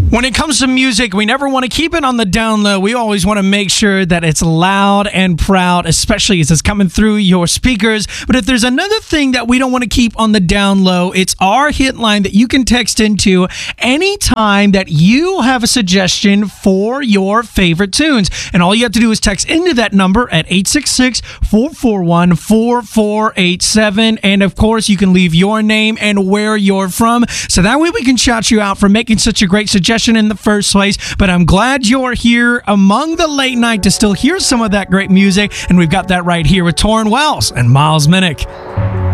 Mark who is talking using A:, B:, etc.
A: When it comes to music, we never want to keep it on the down low. We always want to make sure that it's loud and proud, especially as it's coming through your speakers. But if there's another thing that we don't want to keep on the down low, it's our hit line that you can text into anytime that you have a suggestion for your favorite tunes. And all you have to do is text into that number at 866-441-4487. And of course, you can leave your name and where you're from. So that way we can shout you out for making such a great suggestion in the first place. But I'm glad you're here among the late night to still hear some of that great music, and we've got that right here with Tauren Wells and Miles Minnick.